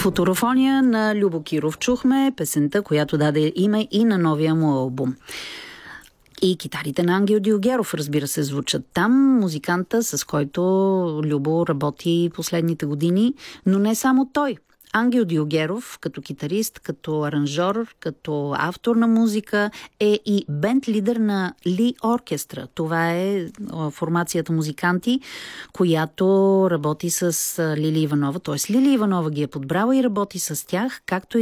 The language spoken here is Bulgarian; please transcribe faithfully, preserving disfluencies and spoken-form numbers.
Футурофония на Любо Киров чухме, песента, която даде име и на новия му албум. И китарите на Ангел Дюгеров, разбира се, звучат там. Музиканта, с който Любо работи последните години, но не само той. Ангел Дюгеров, като китарист, като аранжор, като автор на музика, е и бенд лидер на Ли Оркестра. Това е формацията музиканти, която работи с Лили Иванова. Т.е. Лили Иванова ги е подбрала и работи с тях, както и